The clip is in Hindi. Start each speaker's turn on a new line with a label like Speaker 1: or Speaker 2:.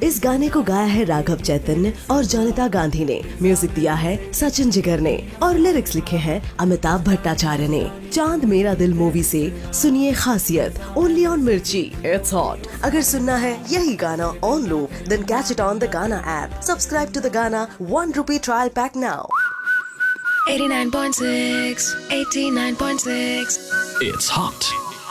Speaker 1: इस गाने को गाया है राघव चैतन्य और जॉनिता गांधी ने, म्यूजिक दिया है सचिन जिगर ने और लिरिक्स लिखे हैं अमिताभ भट्टाचार्य ने। चांद मेरा दिल मूवी से सुनिए खासियत, ओनली ऑन मिर्ची, इट्स हॉट। अगर सुनना है यही गाना on loop, then catch it on the गाना ऐप। सब्सक्राइब टू द गाना ₹1 trial pack now.
Speaker 2: 89.6, 89.6.
Speaker 3: It's hot.